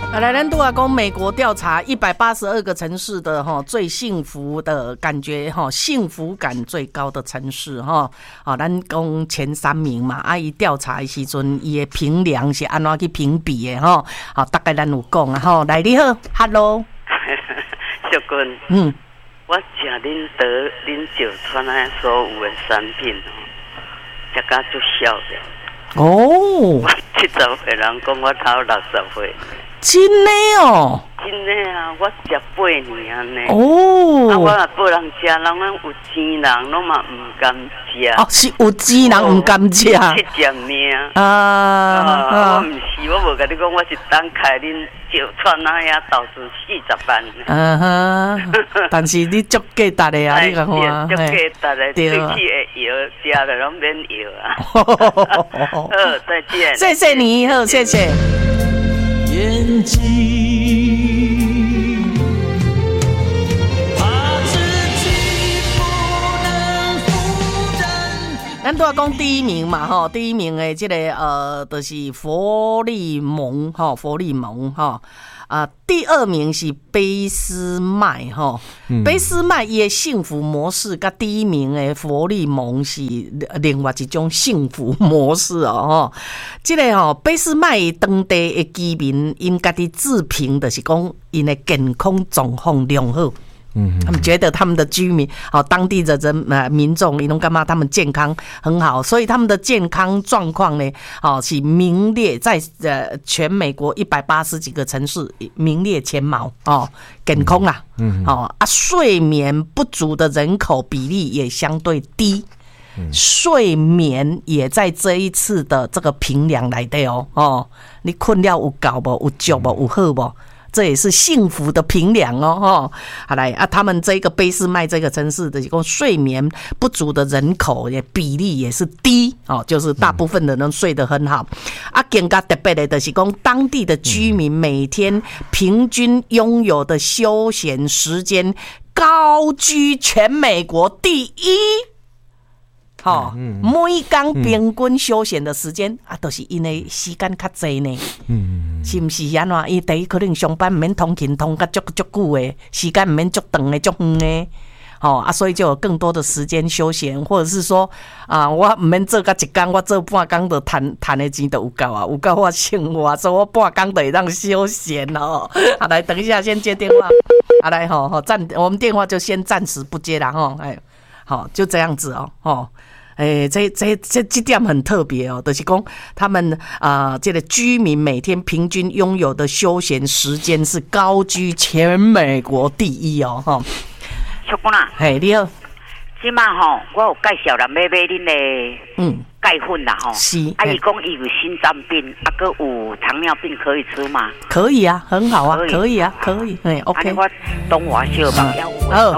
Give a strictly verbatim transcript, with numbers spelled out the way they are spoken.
啊，来，咱都要讲美国调查一百八十二个城市的哈最幸福的感觉哈，幸福感最高的城市哈。啊，咱讲前三名嘛，啊，伊调查的时阵，伊的评量是安怎去评比的哈？好，大概咱有讲啊哈。来，你好 ，Hello， 小君，嗯，我食恁得恁石川的所有的产品哦，食甲足少的。哦，我七十岁人讲我头六十岁。 真的哦， 真的啊，我食八年安尼。 哦， 啊，我也不人食，人咱有钱人，拢嘛唔敢食。 哦，是有钱人唔敢食。 七十命啊！啊，我唔是，我无甲你讲，我是当开恁石川那遐投资四十万。 嗯哼，但是你足价值的啊，你讲看。 足价值的，对气的药食了拢免药啊。好，再见。 谢谢你，好，谢谢。眼睛，怕自己不能负担。咱都要讲第一名嘛，吼，第一名的这个呃，就是佛利蒙，哈，佛利蒙，哈。啊、呃，第二名是俾斯麦哈，俾斯麦伊的幸福模式，甲第一名的佛利蒙是另外一种幸福模式哦。这个吼，俾斯麦当地的居民因家己自评的是讲，因的健康状况良好。嗯，他们觉得他们的居民，哦，当地的人呃民众，你拢干嘛？他们健康很好，所以他们的健康状况呢，哦，是名列在呃全美国一百八十几个城市名列前茅哦，健康啦，嗯，哦啊，睡眠不足的人口比例也相对低。睡眠也在这一次的这个评量来的哦，哦，你困了有够无？有足无？有好无？这也是幸福的评量哦，哈，好来啊，他们这个俾斯麦这个城市的一共睡眠不足的人口也比例也是低哦，就是大部分的人睡得很好。啊，更加特别的就是讲当地的居民每天平均拥有的休闲时间高居全美国第一。好、哦，嗯、每天平均休闲的时间、嗯、啊，都、就是因为时间较济呢。嗯，是不是安怎？伊第一可能上班唔免通勤通甲足足久的，时间唔免足长的足远的。哦啊，所以就有更多的时间休闲，或者是说啊，我唔免做甲一工，我做半工就赚赚的钱就有够啊，有够我生活，所以我半工就会当休闲哦。好，来等一下先接电话。好，来吼吼暂，我们电话就先暂时不接了吼，哎，好就这样子哦，哦。诶、欸，这这这这点很特别哦，就是讲他们啊、呃，这个居民每天平均拥有的休闲时间是高居全美国第一哦，哈。 小姑啦， 嘿，你好， 即马吼，我有介绍人要买恁的嗯钙粉啦吼， 是， 啊，伊讲伊有心脏病，啊，佮有糖尿病可以吃吗？ 可以啊，很好啊，可以啊，可以，哎 ，OK。 我东华小朋友， 哦，